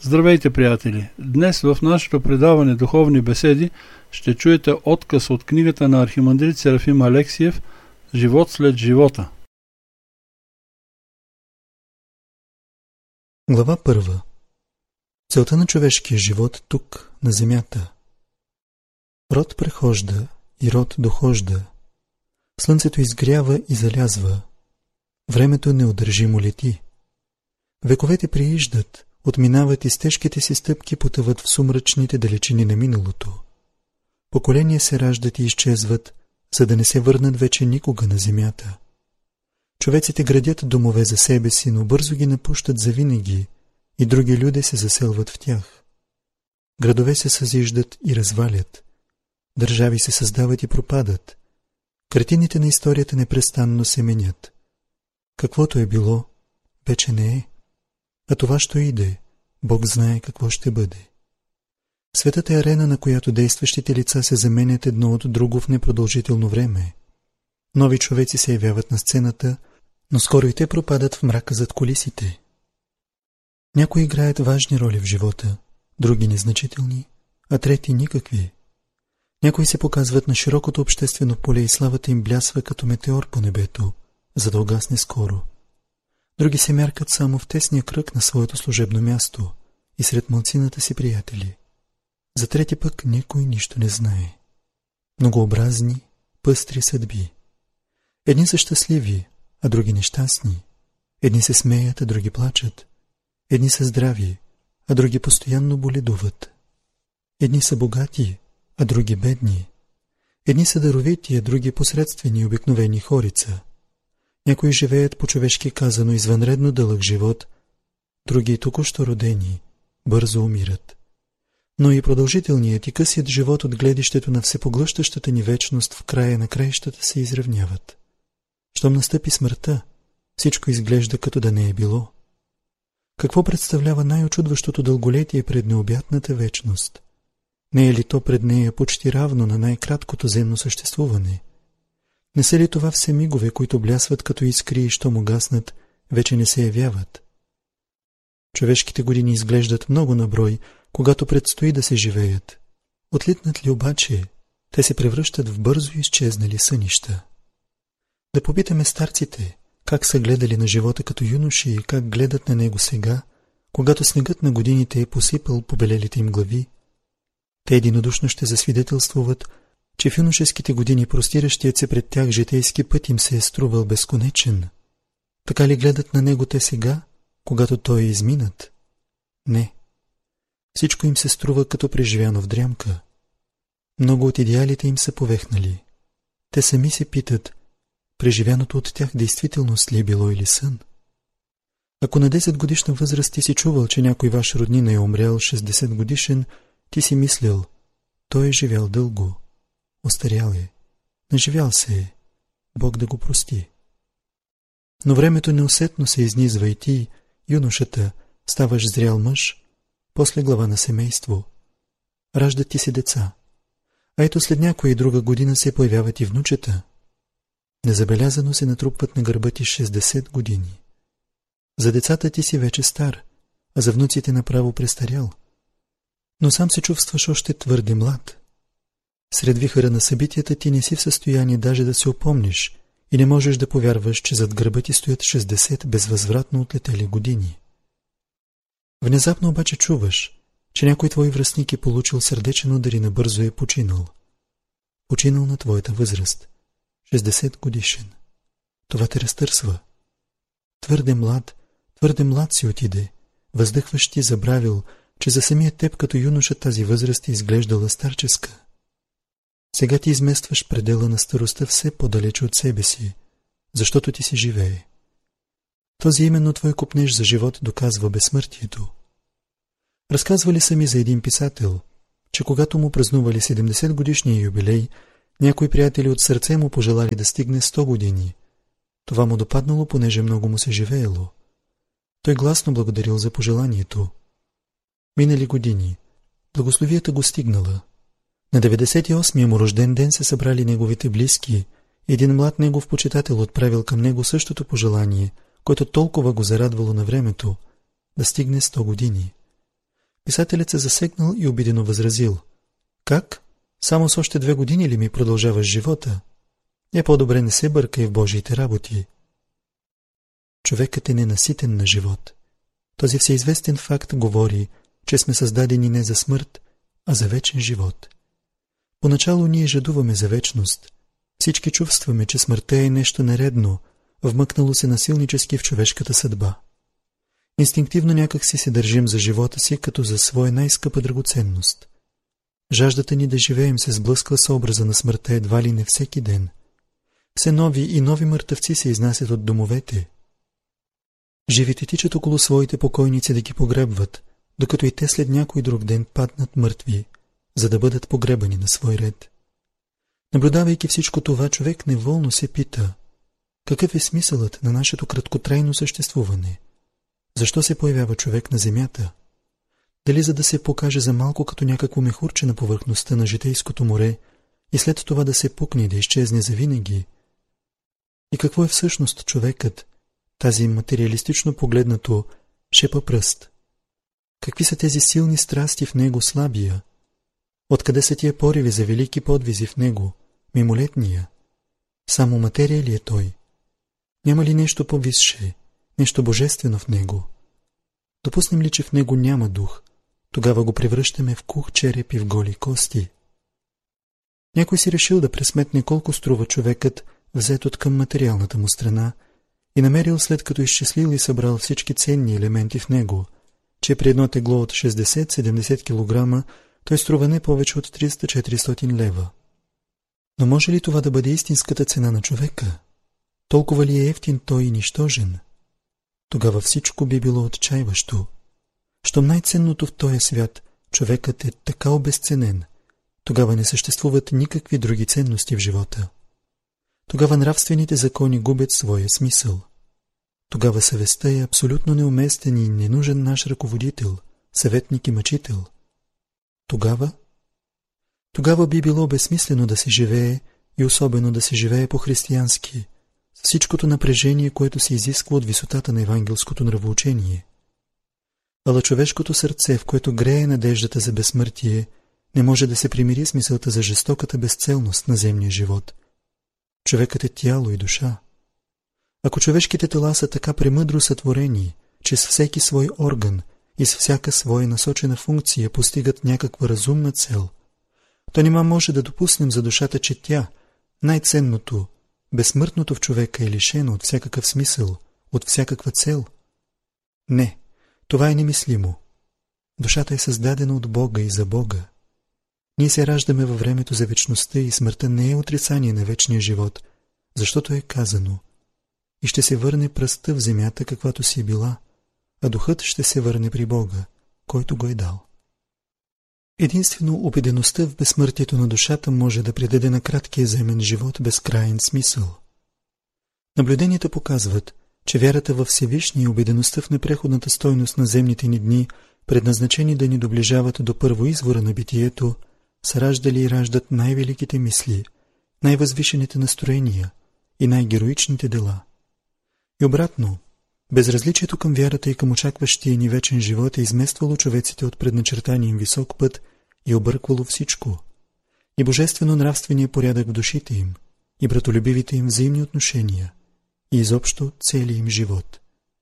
Здравейте, приятели! Днес в нашето предаване Духовни беседи ще чуете откъс от книгата на архимандрит Серафим Алексиев «Живот след живота». Глава 1. Целта на човешкия живот тук, на земята. Род прехожда и род дохожда. Слънцето изгрява и залязва. Времето неудържимо лети. Вековете прииждат, отминават и с тежките си стъпки потъват в сумрачните далечини на миналото. Поколения се раждат и изчезват, за да не се върнат вече никога на земята. Човеците градят домове за себе си, но бързо ги напущат завинаги и други люди се заселват в тях. Градове се съзиждат и развалят. Държави се създават и пропадат. Картините на историята непрестанно се менят. Каквото е било, вече не е. А това, що иде, Бог знае какво ще бъде. Светът е арена, на която действащите лица се заменят едно от друго в непродължително време. Нови човеци се явяват на сцената, но скоро и те пропадат в мрака зад кулисите. Някои играят важни роли в живота, други незначителни, а трети никакви. Някои се показват на широкото обществено поле и славата им блясва като метеор по небето, за да угасне скоро. Други се мяркат само в тесния кръг на своето служебно място и сред малцината си приятели. За трети пък никой нищо не знае. Многообразни, пъстри съдби. Едни са щастливи, а други нещастни. Едни се смеят, а други плачат. Едни са здрави, а други постоянно боледуват. Едни са богати, а други бедни. Едни са даровити, а други посредствени и обикновени хорица. Някои живеят по човешки казано извънредно дълъг живот, други току-що родени, бързо умират. Но и продължителният и късият живот от гледището на всепоглъщащата ни вечност в края на краищата се изравняват. Щом настъпи смъртта, всичко изглежда като да не е било. Какво представлява най-очудващото дълголетие пред необятната вечност? Не е ли то пред нея почти равно на най-краткото земно съществуване? Не са ли това все мигове, които блясват като искри и щом угаснат, вече не се явяват? Човешките години изглеждат много на брой, когато предстои да се живеят. Отлитнат ли обаче, те се превръщат в бързо изчезнали сънища. Да попитаме старците, как са гледали на живота като юноши и как гледат на него сега, когато снегът на годините е посипал побелелите им глави. Те единодушно ще засвидетелствуват, че в юношеските години простиращият се пред тях житейски път им се е струвал безконечен. Така ли гледат на него те сега, когато той е изминат? Не. Всичко им се струва като преживяно в дрямка. Много от идеалите им са повехнали. Те сами се питат, преживяното от тях действителност ли е било или сън? Ако на 10 годишна възраст ти си чувал, че някой ваш роднина е умрял 60 годишен, ти си мислил, той е живял дълго. Остарял е, наживял се е, Бог да го прости. Но времето неусетно се изнизва и ти, юношата, ставаш зрял мъж, после глава на семейство. Раждат ти се деца, а ето след някоя и друга година се появяват и внучета. Незабелязано се натрупват на гърба ти 60 години. За децата ти си вече стар, а за внуците направо престарял. Но сам се чувстваш още твърде млад. Сред вихъра на събитията ти не си в състояние даже да се опомниш и не можеш да повярваш, че зад гърба ти стоят 60 безвъзвратно отлетели години. Внезапно обаче чуваш, че някой твой връстник е получил сърдечен удар и набързо е починал. Починал на твоята възраст. 60 годишен. Това те разтърсва. Твърде млад си отиде. Въздъхваш ти забравил, че за самия теб като юноша тази възраст е изглеждала старческа. Сега ти изместваш предела на старостта все по-далече от себе си, защото ти си живее. Този именно твой копнеж за живот доказва безсмъртието. Разказвали са ми за един писател, че когато му празнували 70 годишния юбилей, някои приятели от сърце му пожелали да стигне 100 години. Това му допаднало, понеже много му се живеело. Той гласно благодарил за пожеланието. Минали години. Благословията го стигнала. На 98-я му рожден ден се събрали неговите близки. Един млад негов почитател отправил към него същото пожелание, което толкова го зарадвало на времето, да стигне 100 години. Писателят се засегнал и обидено възразил: как? Само с още 2 години ли ми продължаваш живота? По-добре не се бъркай в Божиите работи. Човекът е ненаситен на живот. Този всеизвестен факт говори, че сме създадени не за смърт, а за вечен живот. Поначало ние жадуваме за вечност. Всички чувстваме, че смъртта е нещо нередно, вмъкнало се насилнически в човешката съдба. Инстинктивно някак си се държим за живота си, като за своя най-скъпа драгоценност. Жаждата ни да живеем се сблъсква с образа на смъртта едва ли не всеки ден. Все нови и нови мъртъвци се изнасят от домовете. Живите тичат около своите покойници да ги погребват, докато и те след някой друг ден паднат мъртви, за да бъдат погребани на свой ред. Наблюдавайки всичко това, човек неволно се пита: какъв е смисълът на нашето краткотрайно съществуване? Защо се появява човек на земята? Дали за да се покаже за малко като някакво мехурче на повърхността на житейското море и след това да се пукне и да изчезне завинаги? И какво е всъщност човекът, тази материалистично погледнато шепа пръст? Какви са тези силни страсти в него слабия? Откъде са тия пориви за велики подвизи в него, мимолетния? Само материя ли е той? Няма ли нещо по-висше, нещо божествено в него? Допуснем ли, че в него няма дух, тогава го превръщаме в кух череп и в голи кости. Някой си решил да пресметне колко струва човекът, взет от към материалната му страна, и намерил, след като изчислил и събрал всички ценни елементи в него, че при едно тегло от 60-70 кг той струва не повече от 300-400 лева. Но може ли това да бъде истинската цена на човека? Толкова ли е евтин той и нищожен? Тогава всичко би било отчаиващо. Щом най-ценното в този свят, човекът е така обезценен, тогава не съществуват никакви други ценности в живота. Тогава нравствените закони губят своя смисъл. Тогава съвестта е абсолютно неуместен и ненужен наш ръководител, съветник и мъчител. Тогава би било безсмислено да се живее и особено да се живее по-християнски, с всичкото напрежение, което се изисква от висотата на евангелското нравоучение. Ала човешкото сърце, в което грее надеждата за безсмъртие, не може да се примири с мисълта за жестоката безцелност на земния живот. Човекът е тяло и душа. Ако човешките тела са така премъдро сътворени, че с всеки свой орган и с всяка своя насочена функция постигат някаква разумна цел, то нима може да допуснем за душата, че тя, най-ценното, безсмъртното в човека, е лишено от всякакъв смисъл, от всякаква цел? Не, това е немислимо. Душата е създадена от Бога и за Бога. Ние се раждаме във времето за вечността и смъртта не е отрицание на вечния живот, защото е казано: и ще се върне пръстта в земята, каквато си е била, а духът ще се върне при Бога, който го е дал. Единствено убедеността в безсмъртието на душата може да придаде на краткия земен живот безкрайен смисъл. Наблюденията показват, че вярата във Всевишния и убедеността в непреходната стойност на земните ни дни, предназначени да ни доближават до първоизвора на битието, са раждали и раждат най-великите мисли, най-възвишените настроения и най-героичните дела. И обратно, безразличието към вярата и към очакващия ни вечен живот е измествало човеците от предначертания им висок път и обърквало всичко, и божествено-нравствения порядък в душите им, и братолюбивите им взаимни отношения, и изобщо целия им живот.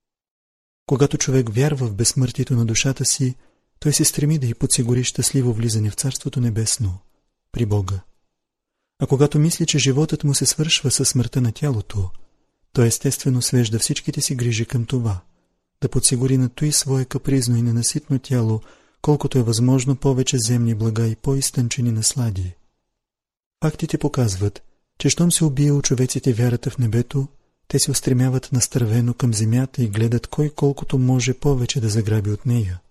Когато човек вярва в безсмъртието на душата си, той се стреми да й подсигури щастливо влизане в Царството Небесно, при Бога. А когато мисли, че животът му се свършва със смъртта на тялото, той естествено свежда всичките си грижи към това, да подсигури на той свое капризно и ненаситно тяло, колкото е възможно повече земни блага и по-изтънчени наслади. Фактите показват, че щом се убие у човеците вярата в небето, те се устремяват настървено към земята и гледат кой колкото може повече да заграби от нея.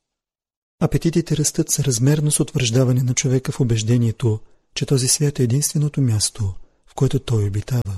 Апетитите растат съразмерно с утвърждаване на човека в убеждението, че този свят е единственото място, в което той обитава.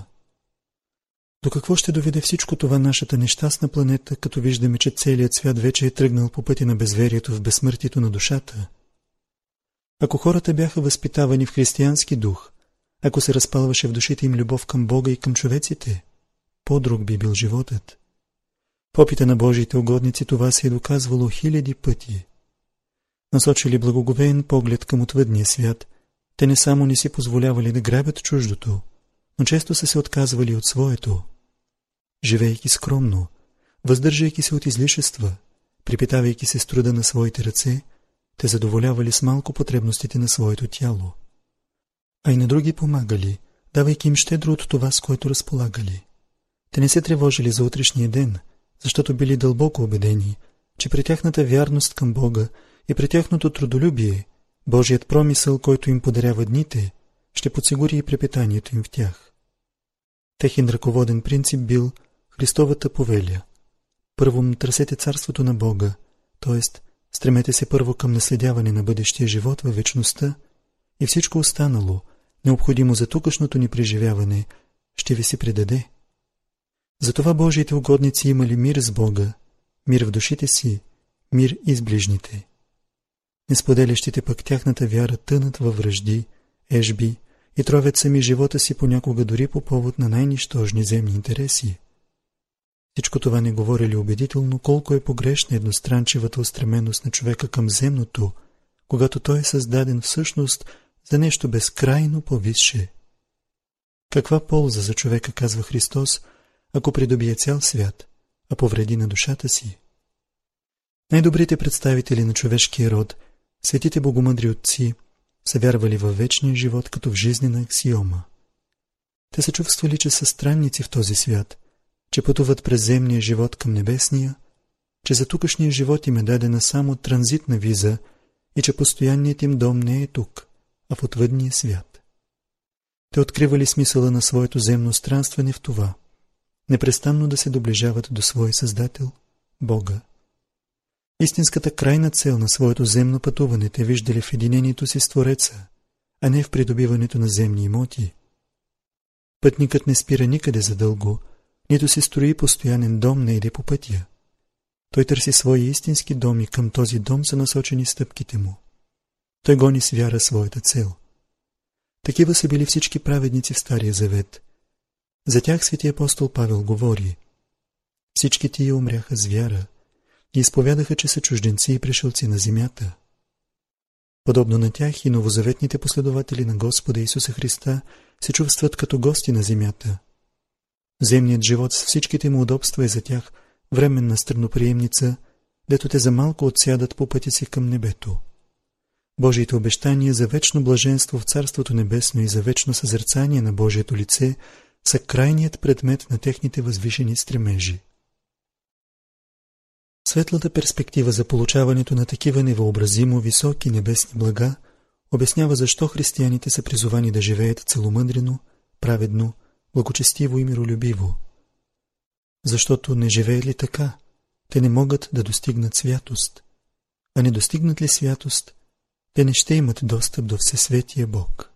До какво ще доведе всичко това нашата нещастна планета, като виждаме, че целият свят вече е тръгнал по пътя на безверието в безсмъртието на душата? Ако хората бяха възпитавани в християнски дух, ако се разпалваше в душите им любов към Бога и към човеците, по-друг би бил животът. В опита на Божиите угодници това се е доказвало хиляди пъти. Насочили благоговеен поглед към отвъдния свят, те не само не си позволявали да грабят чуждото, но често са се отказвали от своето. Живеейки скромно, въздържайки се от излишества, припитавайки се с труда на своите ръце, те задоволявали с малко потребностите на своето тяло. А и на други помагали, давайки им щедро от това, с което разполагали. Те не се тревожили за утрешния ден, защото били дълбоко убедени, че при тяхната вярност към Бога и при тяхното трудолюбие, Божият промисъл, който им подарява дните, ще подсигури и препитанието им в тях. Техен ръководен принцип бил Христовата повеля. Първо търсете царството на Бога, т.е. стремете се първо към наследяване на бъдещия живот във вечността и всичко останало, необходимо за тукашното ни преживяване, ще ви се предаде. Затова Божиите угодници имали мир с Бога, мир в душите си, мир и с ближните. Несподелящите пък тяхната вяра тънат във вражди, ежби и тровят сами живота си понякога дори по повод на най-нищожни земни интереси. Всичко това не говори ли убедително колко е погрешна едностранчивата устременост на човека към земното, когато той е създаден всъщност за нещо безкрайно повисше. Каква полза за човека, казва Христос, ако придобие цял свят, а повреди на душата си? Най-добрите представители на човешкия род, светите богомъдри отци, са вярвали във вечния живот като в жизнена аксиома. Те са чувствали, че са странници в този свят, че пътуват през земния живот към небесния, че за тукашния живот им е дадена само транзитна виза и че постоянният им дом не е тук, а в отвъдния свят. Те откривали смисъла на своето земно странстване в това – непрестанно да се доближават до своя Създател, Бога. Истинската крайна цел на своето земно пътуване те виждали в единението си с Твореца, а не в придобиването на земни имоти. Пътникът не спира никъде задълго, нито се строи постоянен дом, не иде по пътя. Той търси свои истински дом и към този дом са насочени стъпките му. Той гони с вяра своята цел. Такива са били всички праведници в Стария Завет. За тях свети апостол Павел говори: всички тия умряха с вяра и изповядаха, че са чужденци и пришълци на земята. Подобно на тях и новозаветните последователи на Господа Исуса Христа се чувстват като гости на земята. Земният живот с всичките му удобства е за тях временна странноприемница, дето те за малко отсядат по пътя си към небето. Божиите обещания за вечно блаженство в Царството Небесно и за вечно съзерцание на Божието лице са крайният предмет на техните възвишени стремежи. Светлата перспектива за получаването на такива невъобразимо високи небесни блага обяснява защо християните са призовани да живеят целомъдрено, праведно, благочестиво и миролюбиво. Защото не живеят ли така, те не могат да достигнат святост, а не достигнат ли святост, те не ще имат достъп до Всесветия Бог.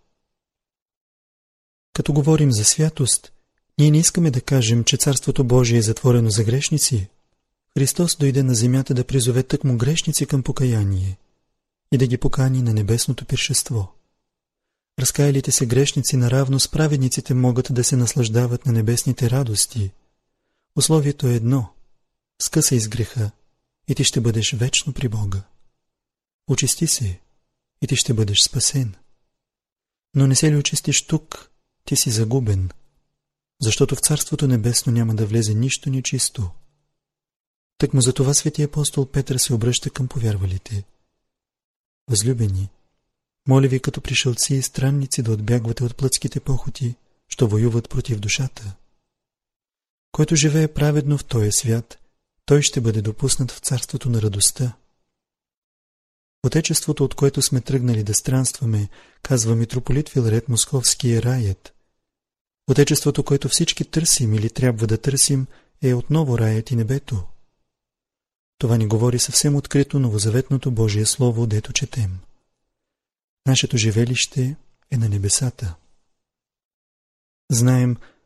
Като говорим за святост, ние не искаме да кажем, че Царството Божие е затворено за грешници. Христос дойде на земята да призове тъкмо грешници към покаяние и да ги покани на небесното пиршество. Разкаялите се грешници наравно с праведниците могат да се наслаждават на небесните радости. Условието е едно – скъсай с греха и ти ще бъдеш вечно при Бога. Очисти се и ти ще бъдеш спасен. Но не се ли очистиш тук, ти си загубен, защото в Царството Небесно няма да влезе нищо нечисто. Тъкмо за това свети апостол Петър се обръща към повярвалите. Възлюбени, моля ви като пришълци и странници да отбягвате от плътските похоти, що воюват против душата. Който живее праведно в този свят, той ще бъде допуснат в царството на радостта. Отечеството, от което сме тръгнали да странстваме, казва митрополит Филарет Московски, е раят. Отечеството, което всички търсим или трябва да търсим, е отново раят и небето. Това ни говори съвсем открито новозаветното Божие Слово, дето четем. Нашето живелище е на небесата. Знаем,